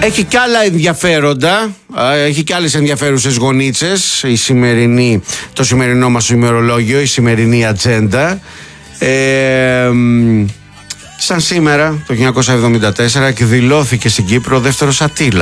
Έχει και άλλα ενδιαφέροντα, έχει και άλλες ενδιαφέρουσες γονίτσες το σημερινό μας ημερολόγιο, η σημερινή ατζέντα. Σαν σήμερα το 1974 εκδηλώθηκε στην Κύπρο ο δεύτερος Αττήλας.